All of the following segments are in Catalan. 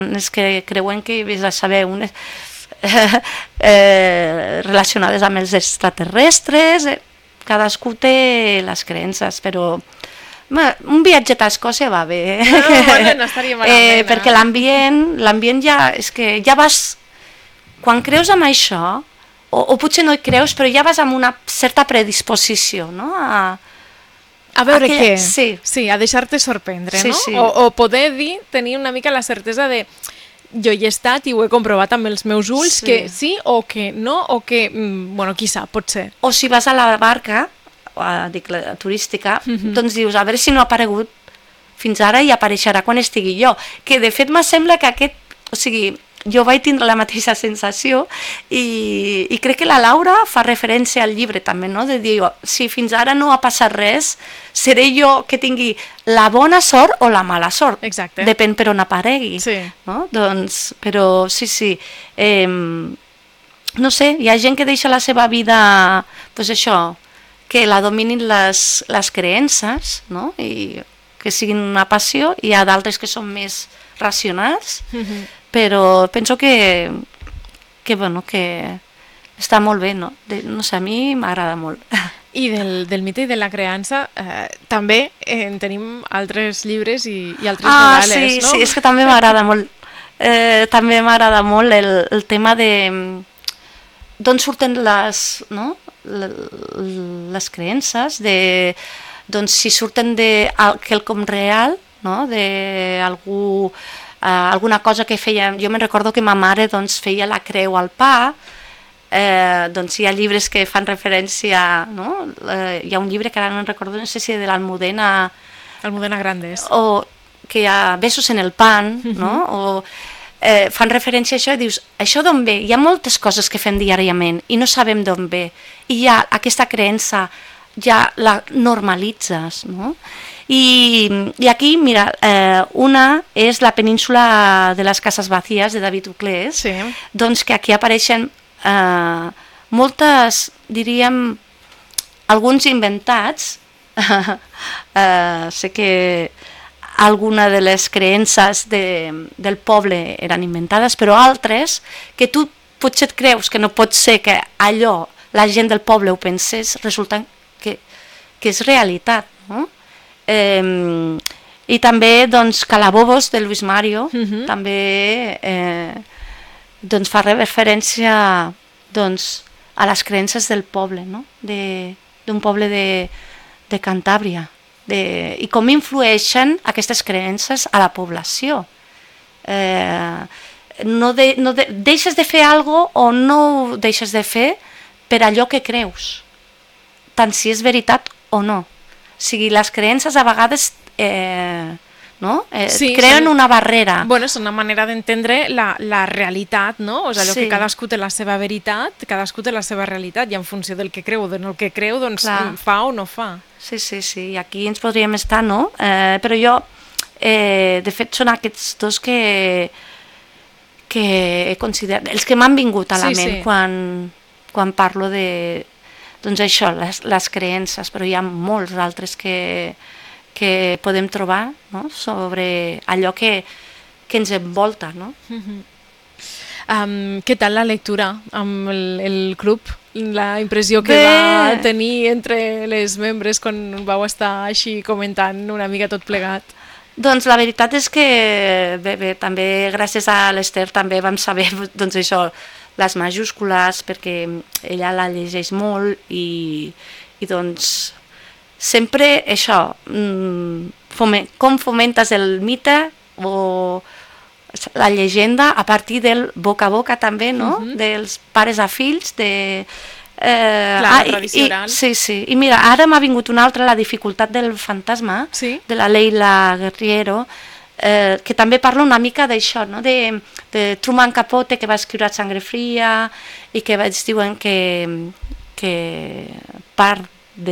les que creuen que vés a saber unes relacionades amb els extraterrestres, cadascú té les creences, però un viatget a Escòcia va bé, bueno, no estaria malament, perquè l'ambient ja, és que ja vas, quan creus en això, o potser no hi creus, però ja vas amb una certa predisposició, no? A veure què? Sí, a deixar-te sorprendre, sí, no? Sí. O poder dir, tenir una mica la certesa de jo hi he estat i ho he comprovat amb els meus ulls, que sí o que no, o que, bueno, qui sap, pot ser. O si vas a la barca, dic la turística, doncs dius, a veure si no ha aparegut fins ara i apareixerà quan estigui jo. Que de fet me sembla que o sigui, jo vaig tindre la mateixa sensació i crec que la Laura fa referència al llibre també, no? De dir, si fins ara no ha passat res, seré jo que tingui la bona sort o la mala sort. Exacte. Depèn per on aparegui. Sí. No? Doncs, però sí. No sé, hi ha gent que deixa la seva vida, doncs això, que la dominin les creences, no? I que siguin una passió, i hi ha d'altres que són més racionals, però penso que està molt bé, no? No sé, a mi m'agrada molt. I del mite i de la creença també en tenim altres llibres i altres novel·les, no? Sí, és que també m'agrada molt. També m'agrada molt el tema de d'on surten les creences, doncs si surten de quelcom real, no? D'algú, alguna cosa que feia, jo me'n recordo que ma mare doncs, feia la creu al pa, doncs hi ha llibres que fan referència, no? Hi ha un llibre que ara no recordo, no sé si de l'Almudena Grandes, o que hi ha besos en el pan, no? O fan referència a això i dius, això d'on ve? Hi ha moltes coses que fem diàriament i no sabem d'on ve, i ja aquesta creença ja la normalitzes, no? I aquí, mira, una és la península de les cases vacíes de David Uclés, sí. Doncs que aquí apareixen moltes, diríem, alguns inventats, sé que alguna de les creences del poble eren inventades, però altres que tu potser et creus que no pot ser que allò la gent del poble ho pensés, resulta que és realitat, no? I també doncs, Calabobos de Luis Mario també doncs, fa referència doncs, a les creences del poble, no? D'un poble de Cantàbria, i com influeixen aquestes creences a la població. Deixes de fer alguna cosa o no ho deixes de fer per allò que creus, tant si és veritat o no. O sigui, les creences a vegades creen una barrera. Bueno, és una manera d'entendre la realitat, no? O sigui, allò que cadascú té la seva veritat, cadascú té la seva realitat, i en funció del que creu o del que creu, doncs fa o no fa. Sí, i aquí ens podríem estar, no? Però jo, de fet, són aquests dos que he considerat, els que m'han vingut a la ment quan parlo de, doncs això, les creences, però hi ha molts altres que podem trobar, no? Sobre allò que ens envolta, no? Què tal la lectura amb el club? La impressió que va tenir entre les membres quan vau estar així comentant una mica tot plegat? Doncs la veritat és que bé, també gràcies a l'Ester també vam saber doncs això, les majúscules, perquè ella la llegeix molt i doncs sempre això, com fomentes el mite o la llegenda a partir del boca a boca també, no? Dels pares a fills, la tradició oral. Sí. I mira, ara m'ha vingut una altra, La dificultat del fantasma, de la Leila Guerriero, que també parla una mica d'això, no? De Truman Capote, que va escriure Sangre Fria, i que diuen que part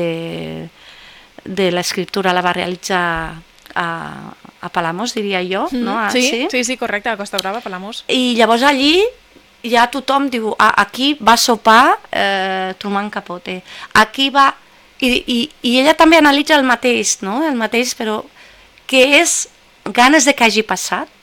de l'escriptura la va realitzar a Palamós, diria jo, no? Sí, correcte, a Costa Brava, Palamós. I llavors allí ja tothom diu, aquí va sopar Truman Capote, aquí va... I ella també analitza el mateix, no? El mateix, però que és ganes de que hagi passat,